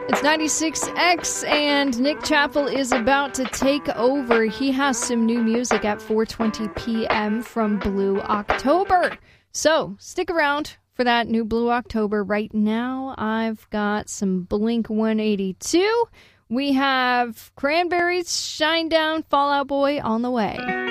It's 96X, and Nick Chappell is about to take over. He has some new music at 4:20 p.m. from Blue October. So stick around for that new Blue October. Right now, I've got some Blink 182. We have Cranberries, Shinedown, Fall Out Boy on the way.